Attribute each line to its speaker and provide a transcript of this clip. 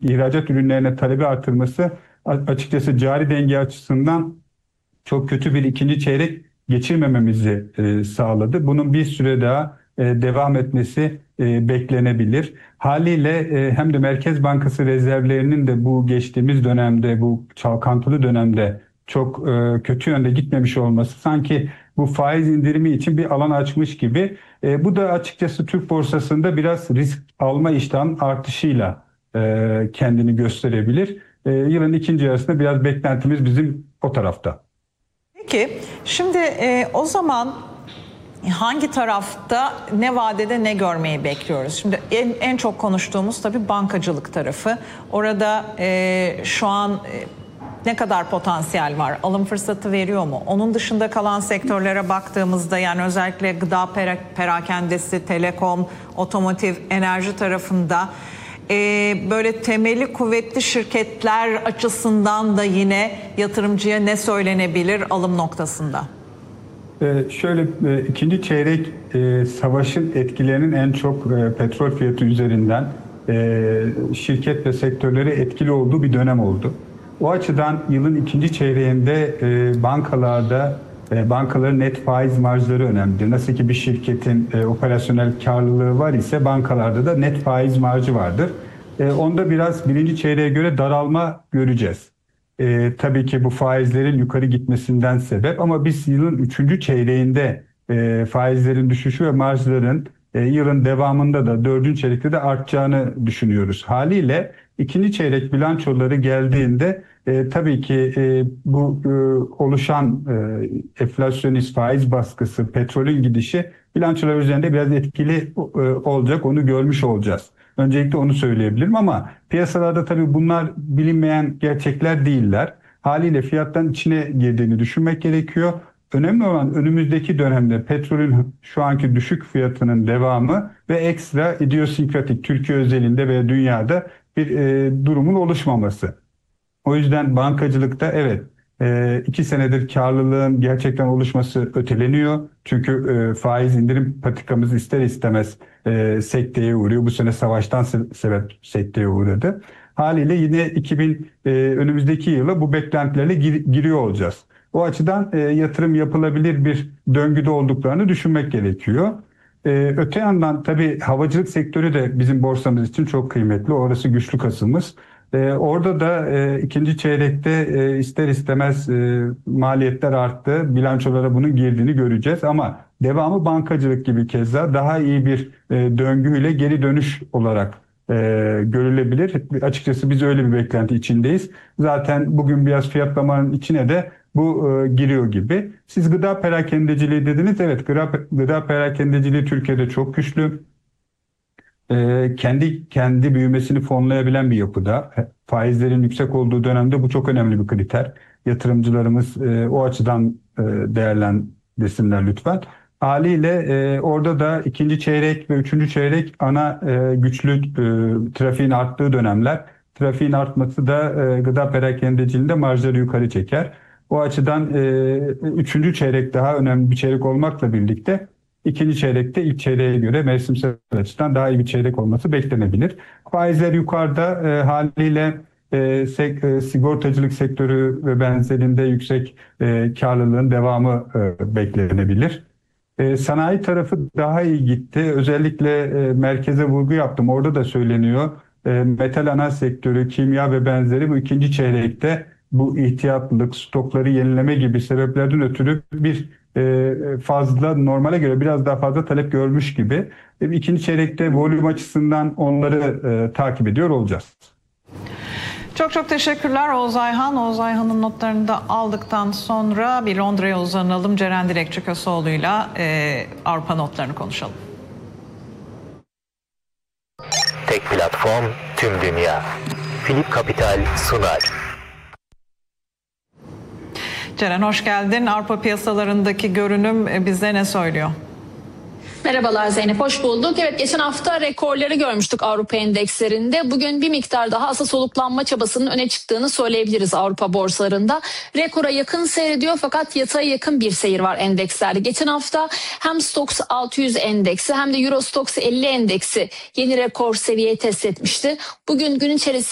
Speaker 1: ihracat ürünlerine talebi artırması açıkçası cari denge açısından çok kötü bir ikinci çeyrek geçirmememizi sağladı. Bunun bir süre daha devam etmesi beklenebilir. Haliyle hem de Merkez Bankası rezervlerinin de bu geçtiğimiz dönemde, bu çalkantılı dönemde çok kötü yönde gitmemiş olması sanki bu faiz indirimi için bir alan açmış gibi. Bu da açıkçası Türk borsasında biraz risk alma iştahının artışıyla kendini gösterebilir. Yılın ikinci yarısında biraz beklentimiz bizim o tarafta.
Speaker 2: Peki şimdi o zaman hangi tarafta, ne vadede ne görmeyi bekliyoruz? Şimdi en çok konuştuğumuz tabii bankacılık tarafı. Orada şu an ne kadar potansiyel var? Alım fırsatı veriyor mu? Onun dışında kalan sektörlere baktığımızda, yani özellikle gıda perakendesi, telekom, otomotiv, enerji tarafında böyle temeli kuvvetli şirketler açısından da yine yatırımcıya ne söylenebilir alım noktasında?
Speaker 1: Şöyle ikinci çeyrek savaşın etkilerinin en çok petrol fiyatı üzerinden şirket ve sektörleri etkili olduğu bir dönem oldu. O açıdan yılın ikinci çeyreğinde bankaların net faiz marjları önemlidir. Nasıl ki bir şirketin operasyonel karlılığı var ise bankalarda da net faiz marjı vardır. Onda biraz birinci çeyreğe göre daralma göreceğiz. Tabii ki bu faizlerin yukarı gitmesinden sebep, ama biz yılın üçüncü çeyreğinde faizlerin düşüşü ve marjların yılın devamında da dördüncü çeyrekte de artacağını düşünüyoruz. Haliyle ikinci çeyrek bilançoları geldiğinde tabii ki bu oluşan enflasyonist faiz baskısı, petrolün gidişi bilançolar üzerinde biraz etkili olacak, onu görmüş olacağız. Öncelikle onu söyleyebilirim, ama piyasalarda tabii bunlar bilinmeyen gerçekler değiller. Haliyle fiyattan içine girdiğini düşünmek gerekiyor. Önemli olan önümüzdeki dönemde petrolün şu anki düşük fiyatının devamı ve ekstra idiosinkratik Türkiye özelinde ve dünyada bir durumun oluşmaması. O yüzden bankacılıkta evet 2 senedir karlılığın gerçekten oluşması öteleniyor. Çünkü faiz indirim patikamız ister istemez sekteye uğruyor. Bu sene savaştan sebep sekteye uğradı. Haliyle yine önümüzdeki yıla bu beklentilerle giriyor olacağız. O açıdan yatırım yapılabilir bir döngüde olduklarını düşünmek gerekiyor. Öte yandan tabii havacılık sektörü de bizim borsamız için çok kıymetli. Orası güçlü kasımız. Orada da ikinci çeyrekte ister istemez maliyetler arttı. Bilançolara bunun girdiğini göreceğiz. Ama devamı bankacılık gibi keza daha iyi bir döngüyle geri dönüş olarak görülebilir. Açıkçası biz öyle bir beklenti içindeyiz. Zaten bugün biraz fiyatlamanın içine de bu giriyor gibi. Siz gıda perakendeciliği dediniz. Evet, gıda perakendeciliği Türkiye'de çok güçlü. Kendi büyümesini fonlayabilen bir yapıda. Faizlerin yüksek olduğu dönemde bu çok önemli bir kriter. Yatırımcılarımız o açıdan değerlendirsinler lütfen. Haliyle orada da ikinci çeyrek ve üçüncü çeyrek ana güçlü trafiğin arttığı dönemler. Trafiğin artması da gıda perakendeciliğinde marjları yukarı çeker. O açıdan üçüncü çeyrek daha önemli bir çeyrek olmakla birlikte İkinci çeyrekte ilk çeyreğe göre mevsimsel açıdan daha iyi bir çeyrek olması beklenebilir. Faizler yukarıda haliyle sigortacılık sektörü ve benzerinde yüksek karlılığın devamı beklenebilir. Sanayi tarafı daha iyi gitti. Özellikle merkeze vurgu yaptım. Orada da söyleniyor. Metal ana sektörü, kimya ve benzeri bu ikinci çeyrekte bu ihtiyatlılık, stokları yenileme gibi sebeplerden ötürü bir fazla, normale göre biraz daha fazla talep görmüş gibi. İkinci çeyrekte volüm açısından onları takip ediyor olacağız.
Speaker 2: Çok çok teşekkürler Oğuz Ayhan. Oğuz Ayhan'ın notlarını da aldıktan sonra bir Londra'ya uzanalım. Ceren Dilekçi Köseoğlu'yla Avrupa notlarını konuşalım.
Speaker 3: Tek platform, tüm dünya. Philip Capital sunar.
Speaker 2: Ceren hoş geldin. Avrupa piyasalarındaki görünüm bize ne söylüyor?
Speaker 4: Merhabalar Zeynep, hoş bulduk. Evet, geçen hafta rekorları görmüştük Avrupa endekslerinde. Bugün bir miktar daha asıl soluklanma çabasının öne çıktığını söyleyebiliriz Avrupa borsalarında. Rekora yakın seyrediyor fakat yataya yakın bir seyir var endekslerde. Geçen hafta hem Stoxx 600 endeksi hem de Euro Stoxx 50 endeksi yeni rekor seviyeyi test etmişti. Bugün gün içerisinde